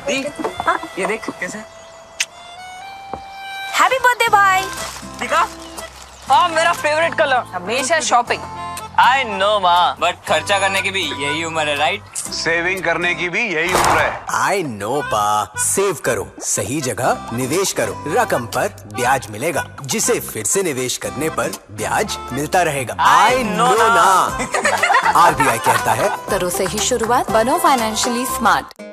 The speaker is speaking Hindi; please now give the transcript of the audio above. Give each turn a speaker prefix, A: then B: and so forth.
A: दी, ये देख कैसे।
B: हैप्पी बर्थडे भाई।
A: दिखा? हाँ, मेरा फेवरेट कलर।
B: हमेशा शॉपिंग।
A: आई नो माँ, बट खर्चा करने की भी यही उम्र है, राइट?
C: सेविंग करने की भी यही उम्र है।
D: आई नो पा, सेव करो, सही जगह निवेश करो, रकम पर ब्याज मिलेगा, जिसे फिर से निवेश करने पर ब्याज मिलता रहेगा। आई नो ना। RBI कहता है,
B: करो सही शुरुआत, बनो फाइनेंशियली स्मार्ट।